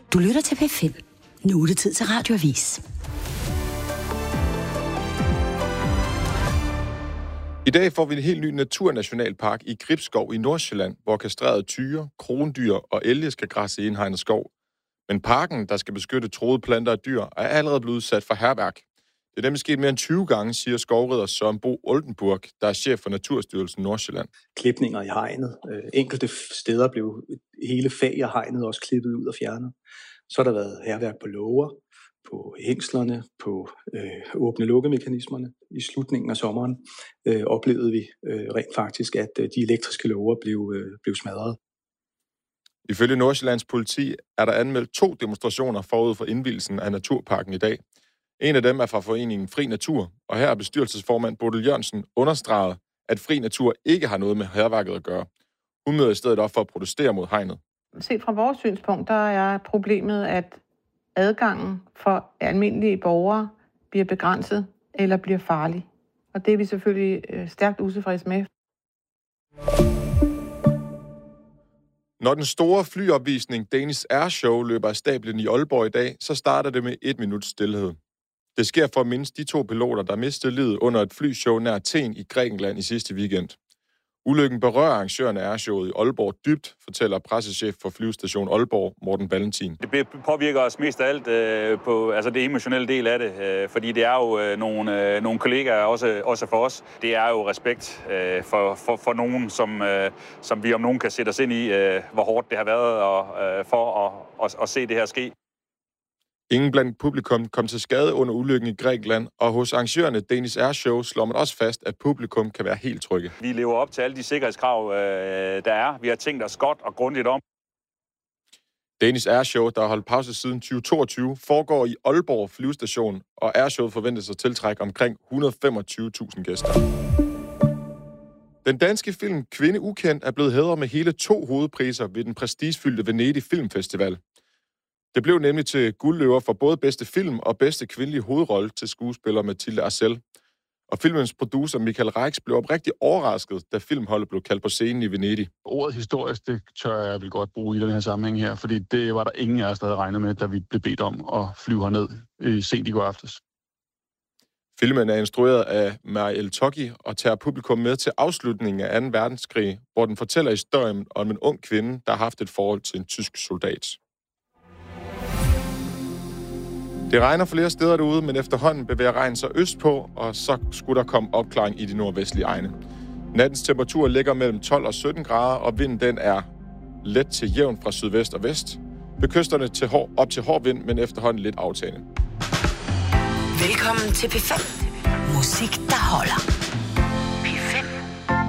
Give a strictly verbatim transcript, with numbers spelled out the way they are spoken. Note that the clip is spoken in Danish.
Du lytter til P fem. Nu er det tid til Radioavis. I dag får vi en helt ny naturnationalpark i Gribskov i Nordsjælland, hvor kastrerede tyre, krondyr og elge skal græsse i indhegnet skov. Men parken, der skal beskytte truede planter og dyr, er allerede blevet udsat for hærværk. Det er nemlig sket mere end tyve gange, siger skovrider Søren Bo Oldenburg, der er chef for Naturstyrelsen Nordsjælland. Klipninger i hegnet. Enkelte steder blev hele fag af hegnet også klippet ud og fjernet. Så har der været hærværk på låger, på hængslerne, på øh, åbne-lukke-mekanismerne. I slutningen af sommeren øh, oplevede vi øh, rent faktisk, at øh, de elektriske låger blev, øh, blev smadret. Ifølge Nordsjællands politi er der anmeldt to demonstrationer forud for indvielsen af naturparken i dag. En af dem er fra foreningen Fri Natur, og her er bestyrelsesformand Bodil Jørgensen understreget, at Fri Natur ikke har noget med hærværket at gøre. Hun møder i stedet op for at protestere mod hegnet. Set fra vores synspunkt, der er problemet, at adgangen for almindelige borgere bliver begrænset eller bliver farlig. Og det er vi selvfølgelig stærkt utilfredse med. Når den store flyopvisning Danish Air Show løber af stablen i Aalborg i dag, så starter det med et minuts stilhed. Det sker for at mindes de to piloter, der mistede livet under et flyshow nær Athen i Grækenland i sidste weekend. Ulykken berører arrangøren af Airshowet i Aalborg dybt, fortæller pressechef for flyvestation Aalborg, Morten Valentin. Det påvirker os mest af alt øh, på altså det emotionelle del af det, øh, fordi det er jo øh, nogle, øh, nogle kollegaer også, også for os. Det er jo respekt øh, for, for, for nogen, som, øh, som vi om nogen kan sætte os ind i, øh, hvor hårdt det har været og, øh, for at, at, at se det her ske. Ingen blandt publikum kom til skade under ulykken i Grækenland, og hos arrangørerne Danish Air Show slår man også fast, at publikum kan være helt trygge. Vi lever op til alle de sikkerhedskrav, der er. Vi har tænkt os godt og grundigt om. Danish Air Show, der har holdt pause siden tyve toogtyve, foregår i Aalborg flyvestation, og Airshowet forventes at tiltrække omkring et hundrede og femogtyve tusind gæster. Den danske film Kvinde Ukendt er blevet hædret med hele to hovedpriser ved den prestigefyldte Venedig Filmfestival. Det blev nemlig til guldløver for både bedste film og bedste kvindelige hovedrolle til skuespiller Mathilde Arcel. Og filmens producer Michael Reix blev oprigtigt overrasket, da filmholdet blev kaldt på scenen i Venedig. Ordet historisk, det tør jeg vel godt bruge i den her sammenhæng her, fordi det var der ingen af os, der havde regnet med, da vi blev bedt om at flyve herned i sent i går aftes. Filmen er instrueret af Mariel Toggi og tager publikum med til afslutningen af anden verdenskrig, hvor den fortæller historien om en ung kvinde, der har haft et forhold til en tysk soldat. Det regner flere steder derude, men efterhånden bevæger regnen sig østpå, og så skulle der komme opklaring i de nordvestlige egne. Nattens temperatur ligger mellem tolv og sytten grader, og vinden den er let til jævn fra sydvest og vest. Ved kysterne til hård, op til hård vind, men efterhånden lidt aftagende. Velkommen til P fem. Musik, der holder.